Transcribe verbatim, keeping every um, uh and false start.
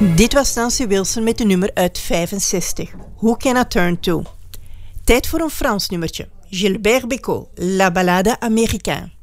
Dit was Nancy Wilson met een nummer uit vijfenzestig. Who Can I Turn To? Tijd voor een Frans nummertje. Gilbert Bécaud, La Ballade Américaine.